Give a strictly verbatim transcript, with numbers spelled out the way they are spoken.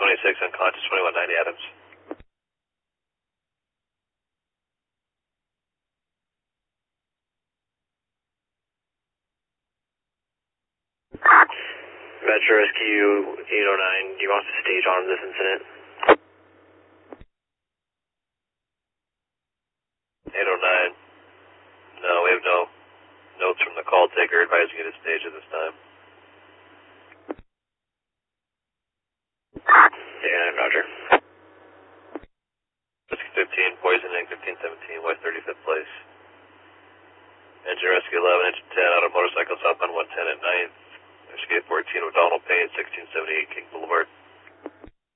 twenty-six, unconscious, twenty-one ninety Adams. Metro Rescue eight oh nine, do you want to stage on this incident? eight oh nine, no, we have no notes from the call taker advising you to stage at this time. Yeah, Roger. Rescue fifteen, poisoning, fifteen seventeen, West thirty-fifth Place. Engine Rescue eleven, Engine ten, out of motorcycle southbound one ten at ninth. Rescue fourteen, O'Donnell Payne, sixteen seventy-eight King Boulevard.